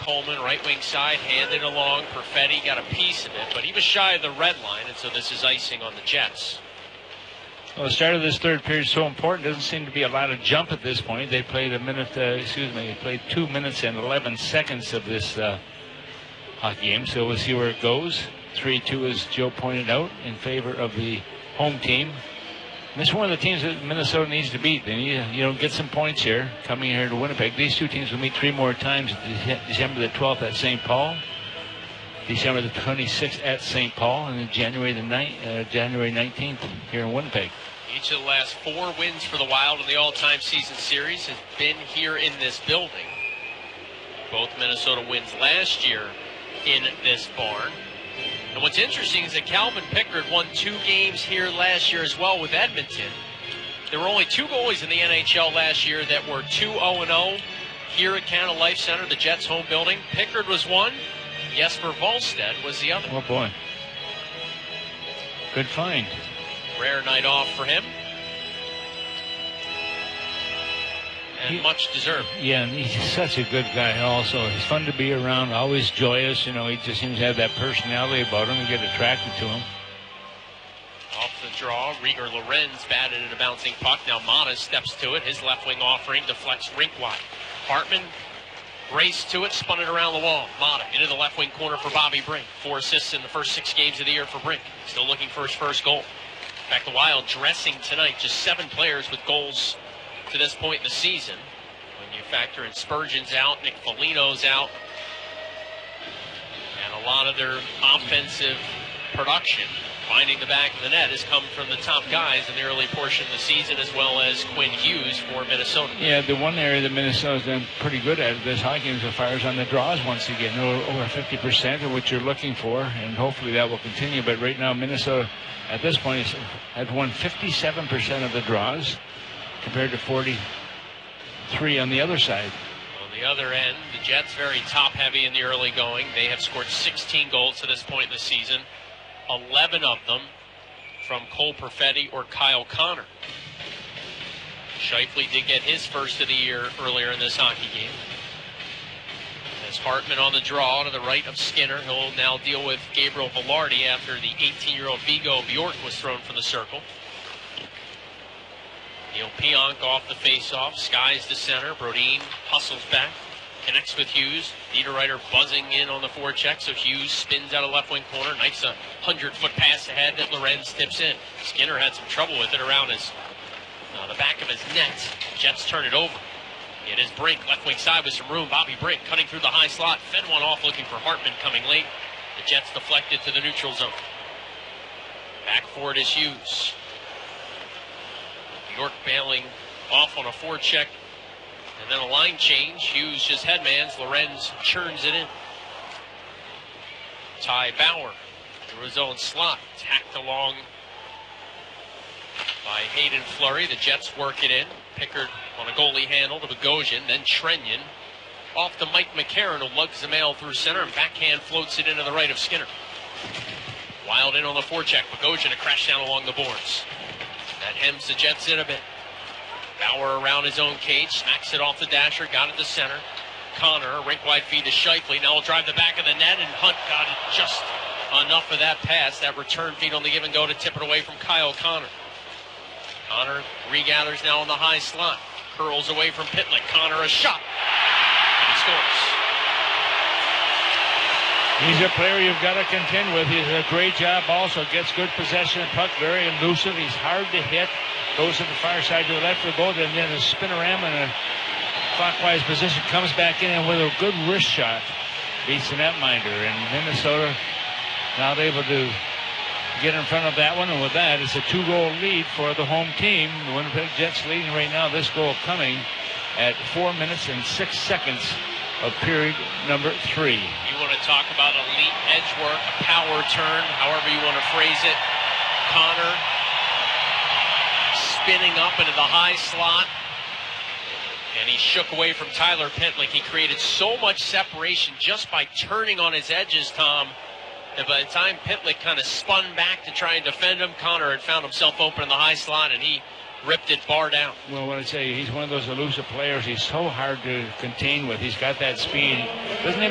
Coleman, right wing side, handed along. Perfetti got a piece of it, but he was shy of the red line, and so this is icing on the Jets. Well, the start of this third period is so important. Doesn't seem to be a lot of jump at this point. They played they played 2 minutes and 11 seconds of this hockey game, so we'll see where it goes. 3-2, as Joe pointed out, in favor of the home team. And this is one of the teams that Minnesota needs to beat. They need get some points here, coming here to Winnipeg. These two teams will meet 3 more times, December the 12th at St. Paul, December the 26th at St. Paul, and then January 19th here in Winnipeg. Each of the last 4 wins for the Wild in the all-time season series has been here in this building. Both Minnesota wins last year in this barn. And what's interesting is that Calvin Pickard won 2 games here last year as well with Edmonton. There were only 2 goalies in the NHL last year that were 2-0-0 here at Canada Life Center, the Jets' home building. Pickard was one. Jesper Wallstedt was the other. Oh, boy. Good find. Rare night off for him. And much deserved. Yeah, and he's such a good guy also. He's fun to be around, always joyous. He just seems to have that personality about him. You get attracted to him. Off the draw, Rieger Lorenz batted at a bouncing puck. Now Mata steps to it. His left wing offering deflects rink wide. Hartman raced to it, spun it around the wall. Mata into the left wing corner for Bobby Brink. 4 assists in the first 6 games of the year for Brink. Still looking for his first goal. In fact, the Wild dressing tonight. Just 7 players with goals to this point in the season. When you factor in Spurgeon's out, Nick Foligno's out, and a lot of their offensive production, finding the back of the net, has come from the top guys in the early portion of the season, as well as Quinn Hughes for Minnesota. Yeah, the one area that Minnesota's done pretty good at this hockey game is the fires on the draws once again. Over 50% of what you're looking for, and hopefully that will continue. But right now, Minnesota, at this point, has won 57% of the draws, compared to 43 on the other side. On the other end, the Jets very top-heavy in the early going. They have scored 16 goals to this point in the season, 11 of them from Cole Perfetti or Kyle Connor. Scheifele did get his first of the year earlier in this hockey game. As Hartman on the draw to the right of Skinner, he'll now deal with Gabriel Velarde after the 18-year-old Vigo Bjork was thrown from the circle. Neil Pionk off the faceoff, skies the center. Brodin hustles back, connects with Hughes. Niederreiter buzzing in on the forecheck, so Hughes spins out of left wing corner, knifes a 100-foot pass ahead that Lorenz tips in. Skinner had some trouble with it around the back of his net. Jets turn it over. It is Brink, left wing side with some room. Bobby Brink cutting through the high slot, fed one off looking for Hartman coming late. The Jets deflected to the neutral zone. Back for it is Hughes. York bailing off on a forecheck, and then a line change. Hughes just headmans. Lorenz churns it in. Ty Bauer through his own slot, tacked along by Hayden Fleury. The Jets work it in. Pickard on a goalie handle to Bogosian, then Trenyon off to Mike McCarron, who lugs the mail through center and backhand floats it into the right of Skinner. Wild in on the forecheck. Bogosian to crash down along the boards. That hems the Jets in a bit. Bauer around his own cage, smacks it off the dasher, got it to center. Connor, rink wide feed to Scheifele. Now will drive the back of the net, and Hunt got it just enough of that pass. That return feed on the give and go to tip it away from Kyle Connor. Connor regathers now on the high slot. Curls away from Pitlick. Connor a shot. And he scores. He's a player you've got to contend with. He does a great job also. Gets good possession of the puck, very elusive. He's hard to hit. Goes to the far side to the left of the boat, and then a spinorama in a clockwise position. Comes back in and with a good wrist shot beats the netminder. And Minnesota not able to get in front of that one. And with that, it's a 2-goal lead for the home team. The Winnipeg Jets leading right now. This goal coming at 4 minutes and 6 seconds of period number 3. You want to talk about elite edge work, a power turn, however you want to phrase it. Connor spinning up into the high slot, and he shook away from Tyler Pitlick. He created so much separation just by turning on his edges, Tom, that by the time Pitlick kind of spun back to try and defend him, Connor had found himself open in the high slot, and he ripped it bar down. Well, what I say, he's one of those elusive players. He's so hard to contain with. He's got that speed. Doesn't